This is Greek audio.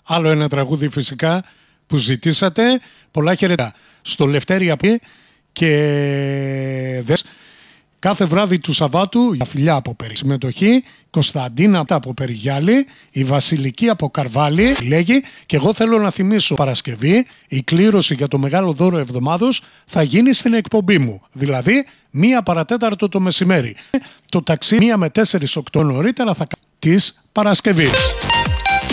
Άλλο ένα τραγούδι φυσικά που ζητήσατε. Πολλά χαιρετά στο Λευτέρη Απή και κάθε βράδυ του Σαββάτου για φιλιά από συμμετοχή, Κωνσταντίνα από Περιγιάλη, η Βασιλική από Καρβάλη λέγει, και εγώ θέλω να θυμίσω Παρασκευή η κλήρωση για το μεγάλο δώρο εβδομάδος θα γίνει στην εκπομπή μου, δηλαδή 1 παρατέταρτο το μεσημέρι. Το ταξίδι 1 με 4 οκτώ νωρίτερα θα κάνει της Παρασκευής.